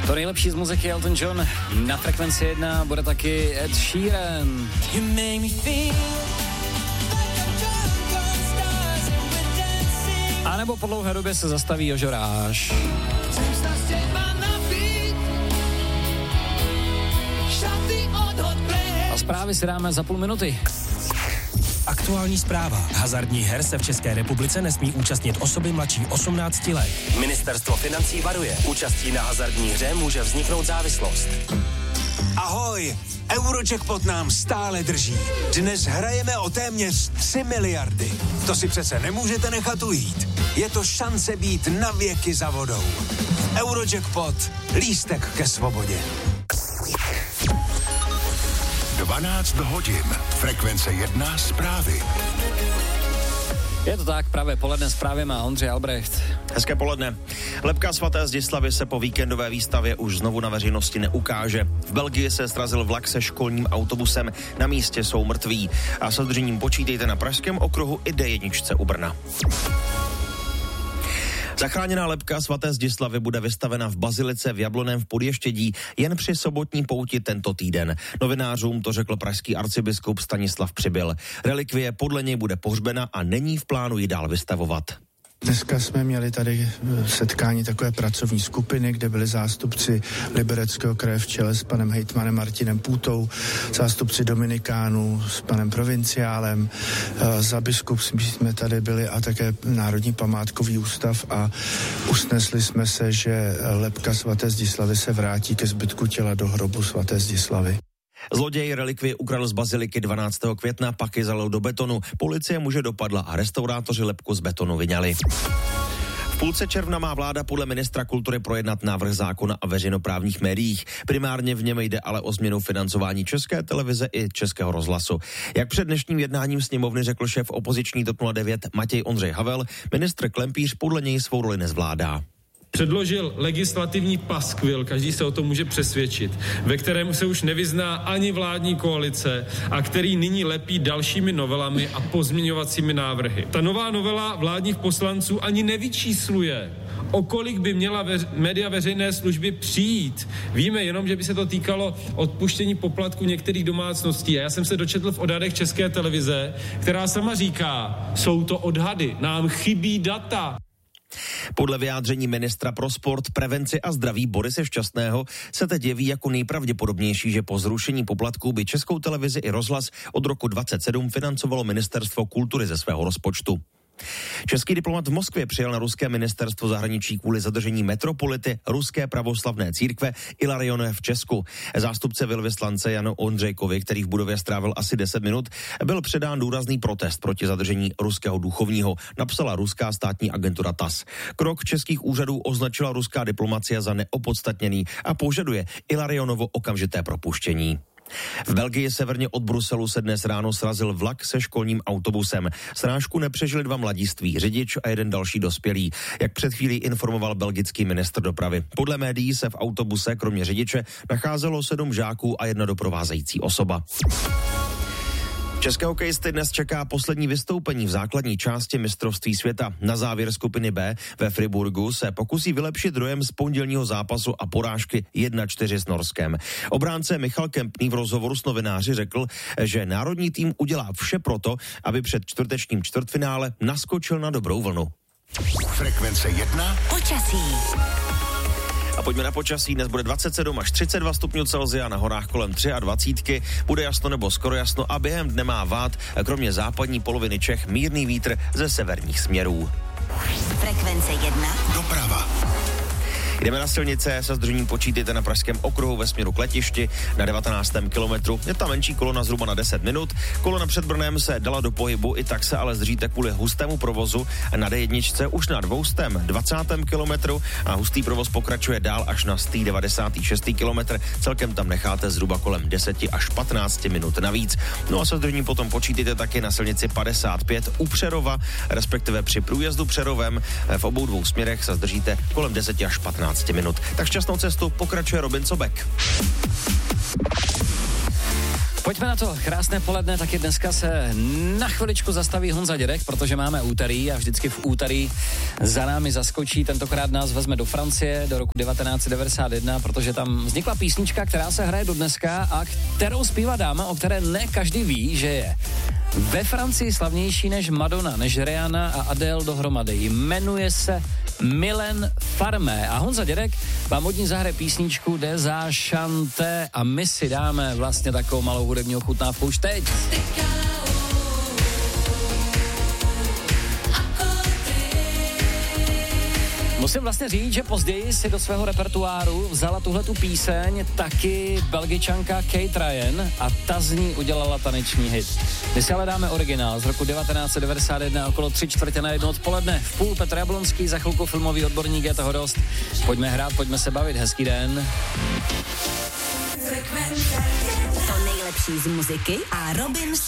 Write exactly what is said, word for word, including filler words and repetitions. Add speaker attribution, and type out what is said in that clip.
Speaker 1: To nejlepší z muziky Elton John na Frekvenci jedna bude taky Ed Sheeran. A nebo po dlouhé době se zastaví Jožoráš. A zprávy si dáme za půl minuty.
Speaker 2: Aktuální zpráva. Hazardních her se v České republice nesmí účastnit osoby mladší osmnácti let. Ministerstvo financí varuje. Účastí na hazardní hře může vzniknout závislost.
Speaker 3: Ahoj! Eurojackpot nám stále drží. Dnes hrajeme o téměř tři miliardy. To si přece nemůžete nechat ujít. Je to šance být na věky za vodou. Eurojackpot. Lístek ke svobodě.
Speaker 4: dvanáct hodin. Frekvence jedna zprávy.
Speaker 1: Je to tak, pravé poledne zprávy má Ondřej Albrecht.
Speaker 5: Hezké poledne. Lebka svaté Zdislavy se po víkendové výstavě už znovu na veřejnosti neukáže. V Belgii se srazil vlak se školním autobusem. Na místě jsou mrtví. A s održením počítejte na Pražském okruhu i D jedna u Brna. Zachráněná lebka svaté Zdislavy bude vystavena v bazilice v Jablonném v Podještědí jen při sobotní pouti tento týden. Novinářům to řekl pražský arcibiskup Stanislav Přibyl. Relikvie podle něj bude pohřbena a není v plánu ji dál vystavovat.
Speaker 6: Dneska jsme měli tady setkání takové pracovní skupiny, kde byli zástupci Libereckého kraje v čele s panem hejtmanem Martinem Půtou, zástupci Dominikánů s panem provinciálem, za biskupství jsme tady byli a také Národní památkový ústav a usnesli jsme se, že lebka svaté Zdislavy se vrátí ke zbytku těla do hrobu svaté Zdislavy.
Speaker 5: Zloděj relikvie ukradl z baziliky dvanáctého května, pak ji zalil do betonu. Policie muže dopadla a restaurátoři lebku z betonu vyňali. V půlce června má vláda podle ministra kultury projednat návrh zákona o veřejnoprávních médiích. Primárně v něm jde ale o změnu financování České televize i Českého rozhlasu. Jak před dnešním jednáním sněmovny řekl šéf opoziční T O P nula devět Matěj Ondřej Havel, ministr Klempíř podle něj svou roli nezvládá.
Speaker 7: Předložil legislativní paskvil, každý se o tom může přesvědčit, ve kterém se už nevyzná ani vládní koalice a který nyní lepí dalšími novelami a pozměňovacími návrhy. Ta nová novela vládních poslanců ani nevyčísluje, o kolik by měla veř- média veřejné služby přijít. Víme jenom, že by se to týkalo odpuštění poplatku některých domácností. A já jsem se dočetl v odhadech České televize, která sama říká, jsou to odhady, nám chybí data.
Speaker 5: Podle vyjádření ministra pro sport, prevenci a zdraví Borise Šťastného se teď jeví jako nejpravděpodobnější, že po zrušení poplatků by Českou televizi i rozhlas od roku dvacet sedm financovalo Ministerstvo kultury ze svého rozpočtu. Český diplomat v Moskvě přijel na ruské ministerstvo zahraničí kvůli zadržení metropolity ruské pravoslavné církve Ilarione v Česku. Zástupce velvyslance Janu Ondřejkovi, který v budově strávil asi deset minut, byl předán důrazný protest proti zadržení ruského duchovního, napsala ruská státní agentura T A S. Krok českých úřadů označila ruská diplomacie za neopodstatněný a požaduje Ilarionovo okamžité propuštění. V Belgii severně od Bruselu se dnes ráno srazil vlak se školním autobusem. Srážku nepřežili dva mladiství, řidič a jeden další dospělý, jak před chvílí informoval belgický ministr dopravy. Podle médií se v autobuse kromě řidiče nacházelo sedm žáků a jedna doprovázející osoba. České hokejisty dnes čeká poslední vystoupení v základní části mistrovství světa. Na závěr skupiny B ve Friburgu se pokusí vylepšit dojem z pondělního zápasu a porážky jedna čtyři s Norskem. Obránce Michal Kempný v rozhovoru s novináři řekl, že národní tým udělá vše proto, aby před čtvrtečním čtvrtfinále naskočil na dobrou vlnu.
Speaker 4: Frekvence jedna.
Speaker 8: Počasí.
Speaker 5: A pojďme na počasí. Dnes bude dvacet sedm až třicet dva stupňů Celsia, na horách kolem dvacet tři. Bude jasno nebo skoro jasno a během dne má vát, kromě západní poloviny Čech, mírný vítr ze severních směrů.
Speaker 8: Frekvence jedna.
Speaker 4: Doprava.
Speaker 5: Jdeme na silnice, se zdržením počítejte na Pražském okruhu ve směru k letišti na devatenáctém kilometru. Je tam menší kolona zhruba na deset minut. Kolona před Brnem se dala do pohybu, i tak se ale zdržíte kvůli hustému provozu na D jedna už na dvoustém dvacátém kilometru a hustý provoz pokračuje dál až na sto devadesátý šestý kilometr. Celkem tam necháte zhruba kolem deset až patnáct minut navíc. No a se zdržením potom počítejte taky na silnici padesát pět u Přerova, respektive při průjezdu Přerovem. V obou dvou směrech se zdržíte kolem deset až patnáct minut. Tak šťastnou cestu, pokračuje Robin Sobek.
Speaker 1: Pojďme na to, krásné poledne, taky dneska se na chviličku zastaví Honza Dědek, protože máme úterý a vždycky v úterý za námi zaskočí, tentokrát nás vezme do Francie do roku devatenáct set devadesát jedna, protože tam vznikla písnička, která se hraje do dneska a kterou zpívá dáma, o které ne každý ví, že je ve Francii slavnější než Madonna, než Rihanna a Adele dohromady. Jmenuje se Mylène Farmer a Honza Dědek vám od ní zahraje písničku Des Enchantés a my si dáme vlastně takovou malou hudební ochutnávku už teď. Musím vlastně říct, že později si do svého repertoáru vzala tuhletu píseň taky Belgičanka Kate Ryan a ta z ní udělala taneční hit. My si ale dáme originál z roku devatenáct set devadesát jedna okolo tři čtvrtě na jedno odpoledne. V půl Petr Jablonský, za chvilku filmový odborník, je toho dost. Pojďme hrát, pojďme se bavit, hezký den.
Speaker 8: To nejlepší z muziky a Robin